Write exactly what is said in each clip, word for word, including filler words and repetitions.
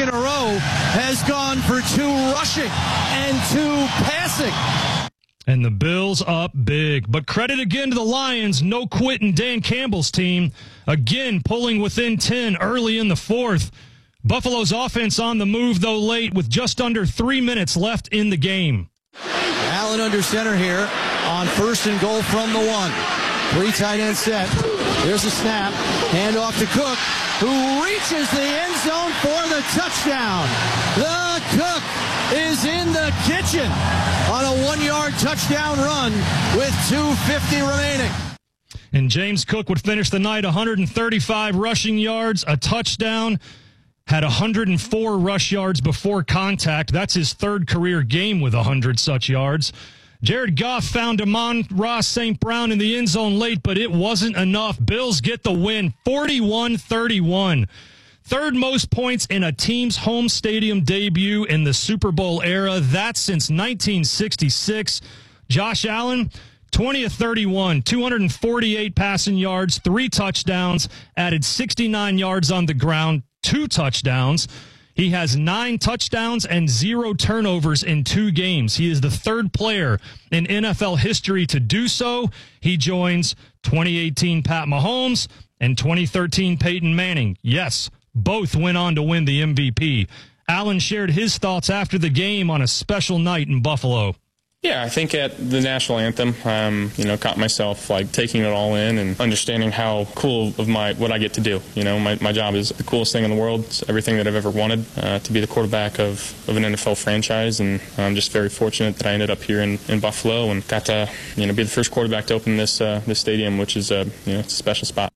in a row, has gone for two rushing and two passing. And the Bills up big. But credit again to the Lions. No quitting Dan Campbell's team. Again, pulling within ten early in the fourth. Buffalo's offense on the move, though, late with just under three minutes left in the game. Allen under center here on first and goal from the one. Three tight end set. Here's a snap. Hand off to Cook, who reaches the end zone for the touchdown. The Cook is in the kitchen on a one-yard touchdown run with two fifty remaining. And James Cook would finish the night one hundred thirty-five rushing yards, a touchdown, had one hundred four rush yards before contact. That's his third career game with one hundred such yards. Jared Goff found Amon-Ra Saint Brown in the end zone late, but it wasn't enough. Bills get the win, forty-one thirty-one. Third most points in a team's home stadium debut in the Super Bowl era. That's since nineteen sixty-six. Josh Allen, twenty of thirty-one, two hundred forty-eight passing yards, three touchdowns, added sixty-nine yards on the ground, two touchdowns. He has nine touchdowns and zero turnovers in two games. He is the third player in N F L history to do so. He joins twenty eighteen Pat Mahomes and twenty thirteen Peyton Manning. Yes, both went on to win the M V P. Allen shared his thoughts after the game on a special night in Buffalo. Yeah, I think at the national anthem, um, you know, caught myself like taking it all in and understanding how cool of my what I get to do. You know, my, my job is the coolest thing in the world. It's everything that I've ever wanted, uh, to be the quarterback of, of an N F L franchise, and I'm just very fortunate that I ended up here in, in Buffalo and got to, you know, be the first quarterback to open this uh, this stadium, which is a you know it's a special spot.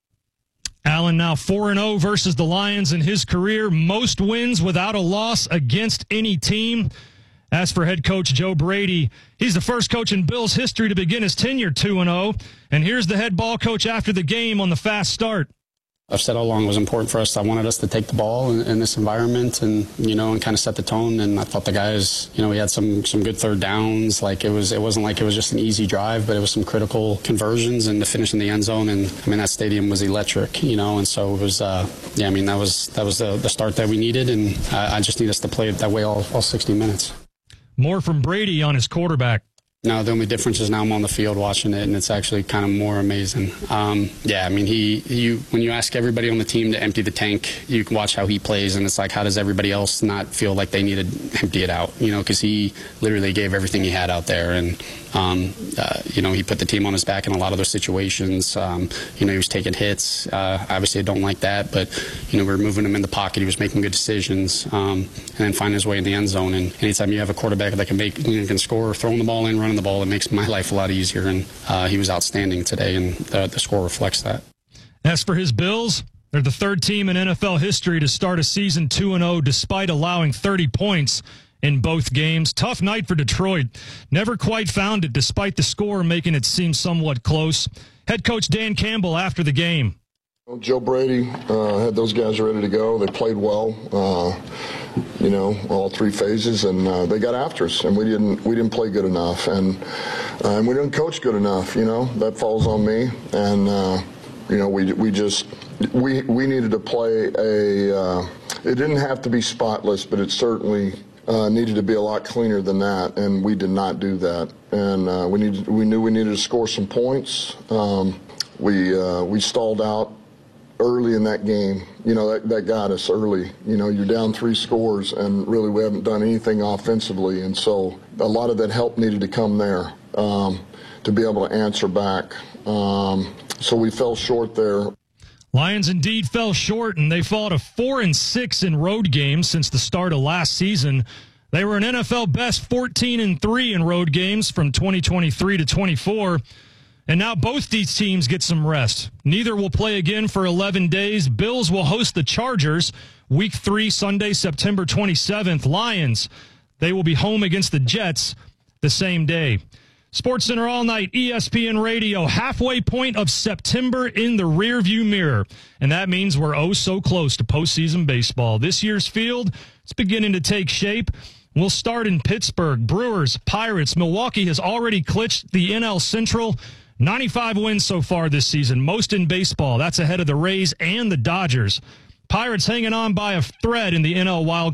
Allen now four and oh versus the Lions in his career, most wins without a loss against any team. As for head coach Joe Brady, he's the first coach in Bills history to begin his tenure two and oh. And here's the head ball coach after the game on the fast start. I've said all along it was important for us. I wanted us to take the ball in, in this environment and, you know, and kind of set the tone. And I thought the guys, you know, we had some some good third downs. Like it was, it wasn't like it was just an easy drive, but it was some critical conversions and to finish in the end zone. And I mean, that stadium was electric, you know, and so it was, uh, yeah, I mean, that was that was the, the start that we needed. And I, I just need us to play it that way all, all sixty minutes. More from Brady on his quarterback. No, the only difference is now I'm on the field watching it, and it's actually kind of more amazing. Um, yeah, I mean, he, he, when you ask everybody on the team to empty the tank, you can watch how he plays, and it's like, how does everybody else not feel like they need to empty it out? You know, because he literally gave everything he had out there, and um, uh, you know, he put the team on his back in a lot of those situations. Um, you know, he was taking hits. Uh, obviously, I don't like that, but you know, we were moving him in the pocket. He was making good decisions, um, and then finding his way in the end zone. And anytime you have a quarterback that can make, you know, can score, throwing the ball in, running the ball, it makes my life a lot easier. And uh, he was outstanding today, and the, the score reflects that. As for his Bills, they're the third team in N F L history to start a season two and oh despite allowing thirty points in both games. Tough night for Detroit. Never quite found it despite the score making it seem somewhat close. Head coach Dan Campbell after the game. Joe Brady uh, had those guys ready to go. They played well, uh, you know, all three phases, and uh, they got after us, and we didn't we didn't play good enough, and uh, and we didn't coach good enough. You know, that falls on me, and uh, you know, we we just we we needed to play a. Uh, it didn't have to be spotless, but it certainly. Uh, needed to be a lot cleaner than that, and we did not do that. And uh, we needed, we knew we needed to score some points. Um, we uh, we stalled out early in that game. You know, that, that got us early. You know, you're down three scores, and really we haven't done anything offensively. And so a lot of that help needed to come there um, to be able to answer back. Um, so we fell short there. Lions indeed fell short, and they fall to four and six in road games since the start of last season. They were an N F L best fourteen and three in road games from twenty twenty-three to twenty-four. And now both these teams get some rest. Neither will play again for eleven days. Bills will host the Chargers week three, Sunday, September twenty-seventh. Lions, they will be home against the Jets the same day. SportsCenter all night, E S P N Radio, halfway point of September in the rearview mirror. And that means we're oh so close to postseason baseball. This year's field is beginning to take shape. We'll start in Pittsburgh. Brewers, Pirates. Milwaukee has already clinched the N L Central. ninety-five wins so far this season, most in baseball. That's ahead of the Rays and the Dodgers. Pirates hanging on by a thread in the N L Wild